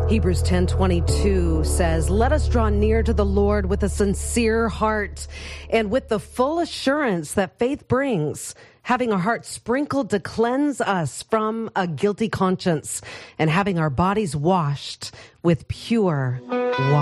Hebrews 10:22 says, "Let us draw near to the Lord with a sincere heart and with the full assurance that faith brings, having our hearts sprinkled to cleanse us from a guilty conscience and having our bodies washed with pure water."